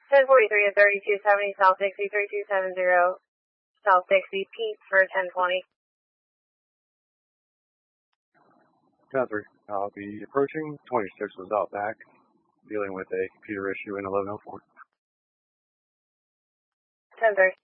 1043 and 3270 South Dixie 3270 South Dixie Pete for 1020. 10-3. I'll be approaching. 26 was out back, dealing with a computer issue in 1104. 10-3.